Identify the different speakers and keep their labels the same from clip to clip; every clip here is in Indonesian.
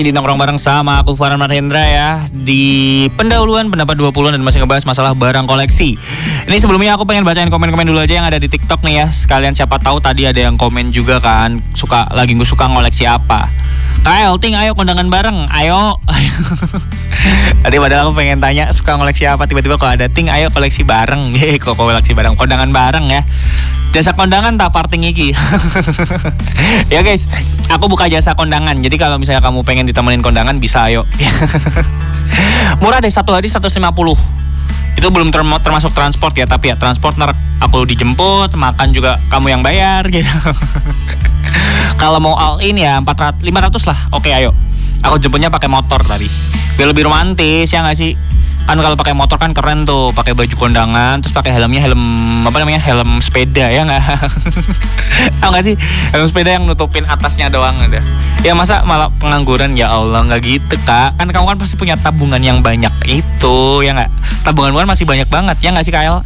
Speaker 1: Di nongkrong bareng sama aku Farhan Marhendra ya. Di pendahuluan pendapat 20-an dan masih ngebahas masalah barang koleksi. Ini sebelumnya aku pengen bacain komen-komen dulu aja yang ada di TikTok nih ya. Sekalian siapa tahu tadi ada yang komen juga kan, gue suka ngoleksi apa. Kyle, Ting, ayo kondangan bareng. Ayo. Tadi padahal aku pengen tanya suka ngoleksi apa, tiba-tiba kok ada Ting, ayo koleksi bareng. Kok koleksi bareng, kondangan bareng ya. Jasa kondangan tak parting iki. Ya guys, aku buka jasa kondangan. Jadi kalau misalnya kamu pengen ditemenin kondangan bisa ayo. Murah deh, satu hari 150. Itu belum termasuk transport ya, tapi ya transport ntar aku dijemput, makan juga kamu yang bayar gitu. Kalau mau all in ya 500 lah. Oke, ayo. Aku jemputnya pakai motor tadi. Biar lebih romantis ya nggak sih? Kan kalau pakai motor kan keren tuh, pakai baju kondangan, terus pakai helm sepeda ya nggak? Tahu nggak sih helm sepeda yang nutupin atasnya doang ada? Ya masa malah pengangguran, ya Allah, nggak gitu kak? Kan kamu kan pasti punya tabungan yang banyak itu ya nggak? Tabungan kan masih banyak banget ya nggak sih Kyle?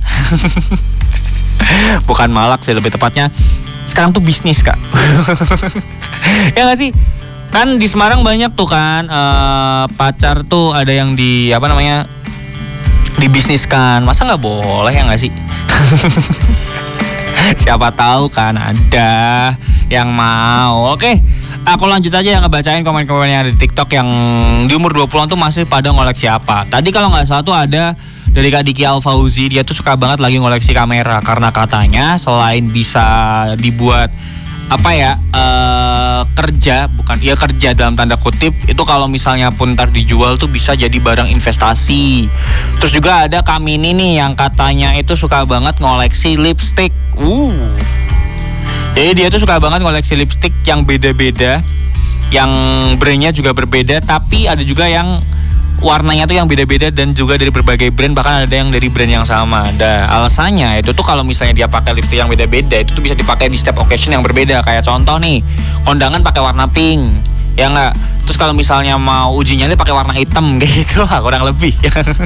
Speaker 1: Bukan malak sih lebih tepatnya. Sekarang tuh bisnis kak. Ya nggak sih? Kan di Semarang banyak tuh kan pacar tuh ada yang dibisniskan. Masa nggak boleh ya nggak sih? Siapa tahu kan ada yang mau. Oke, aku lanjut aja yang ngebacain komen-komen yang ada di TikTok yang di umur 20-an tuh masih pada ngoleksi apa. Tadi kalau nggak salah tuh ada dari Kak Diki Alfauzi, dia tuh suka banget lagi ngoleksi kamera karena katanya selain bisa dibuat kerja dalam tanda kutip, itu kalau misalnya pun ntar dijual tuh bisa jadi barang investasi. Terus juga ada Kamini nih yang katanya itu suka banget ngoleksi lipstick. Jadi dia tuh suka banget ngoleksi lipstick yang beda-beda, yang brandnya juga berbeda, tapi ada juga yang warnanya tuh yang beda-beda dan juga dari berbagai brand, bahkan ada yang dari brand yang sama. Alasannya itu tuh kalau misalnya dia pakai lipstick yang beda-beda, itu tuh bisa dipakai di setiap occasion yang berbeda. Kayak contoh nih, kondangan pakai warna pink, ya nggak? Terus kalau misalnya mau uji nyali pakai warna hitam gitu lah kurang lebih.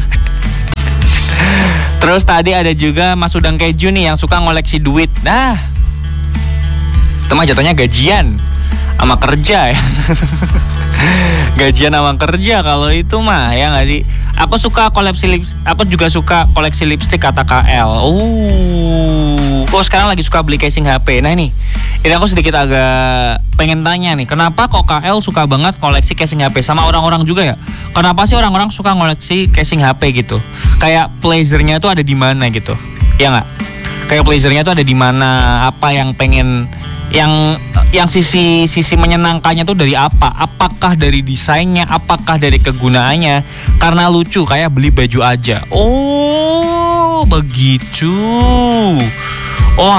Speaker 1: Terus tadi ada juga Mas Udang Keju nih yang suka ngoleksi duit. Nah, itu mah jatuhnya gajian sama kerja ya. Gajian sama kerja kalau itu mah ya nggak sih. Aku juga suka koleksi lipstick kata KL. Kok sekarang lagi suka beli casing HP. Nah ini aku sedikit agak pengen tanya nih, kenapa kok KL suka banget koleksi casing HP sama orang-orang juga ya? Kenapa sih orang-orang suka koleksi casing HP gitu? Kayak pleasure-nya tuh ada di mana gitu? Ya nggak? Kayak pleasure-nya tuh ada di mana? Apa yang pengen yang sisi menyenangkannya tuh dari apa? Apakah dari desainnya? Apakah dari kegunaannya? Karena lucu kayak beli baju aja. Oh begitu. Oh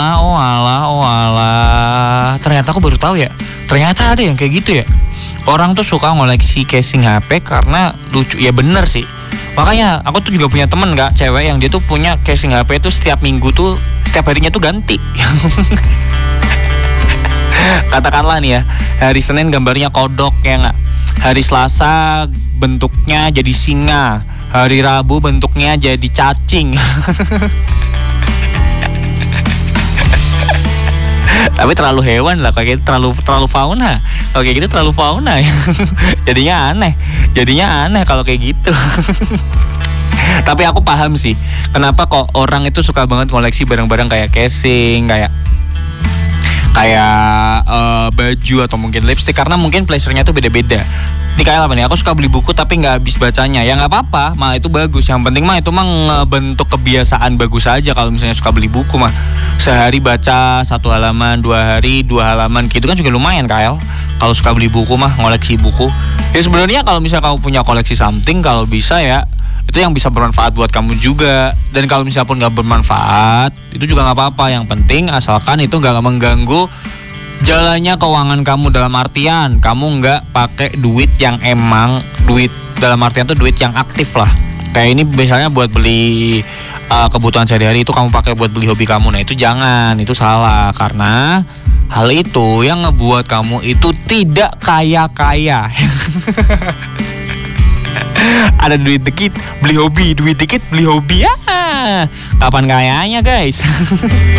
Speaker 1: alah. Ternyata aku baru tahu ya. Ternyata ada yang kayak gitu ya. Orang tuh suka ngoleksi casing HP karena lucu. Ya bener sih. Makanya aku tuh juga punya temen gak cewek yang dia tuh punya casing HP tuh setiap minggu tuh, setiap harinya tuh ganti. Katakanlah nih ya, hari Senin gambarnya kodok ya nggak, hari Selasa bentuknya jadi singa, hari Rabu bentuknya jadi cacing. Tapi terlalu hewan lah kayak gitu, terlalu fauna. Kalau kayak gitu terlalu fauna. Jadinya aneh kalau kayak gitu. Tapi aku paham sih kenapa kok orang itu suka banget koleksi barang-barang kayak casing, kayak baju atau mungkin lipstick, karena mungkin pleasure-nya tuh beda-beda. Di kayak apa nih? Aku suka beli buku tapi nggak habis bacanya. Ya nggak apa-apa, malah itu bagus. Yang penting mah itu mah ngebentuk kebiasaan bagus aja. Kalau misalnya suka beli buku mah sehari baca 1 halaman, 2 hari 2 halaman gitu kan juga lumayan Kyle. Kalau suka beli buku mah ngoleksi buku. Ya sebenarnya kalau misalnya kamu punya koleksi something, kalau bisa ya itu yang bisa bermanfaat buat kamu juga. Dan kalau misalnya pun nggak bermanfaat, itu juga nggak apa-apa. Yang penting asalkan itu nggak mengganggu jalannya keuangan kamu, dalam artian kamu nggak pakai duit yang emang duit dalam artian tuh duit yang aktif lah. Kayak ini misalnya buat beli kebutuhan sehari-hari, itu kamu pakai buat beli hobi kamu. Nah itu jangan, itu salah, karena hal itu yang ngebuat kamu itu tidak kaya-kaya. Ada duit dikit beli hobi, duit dikit beli hobi ya. Kapan kayanya guys?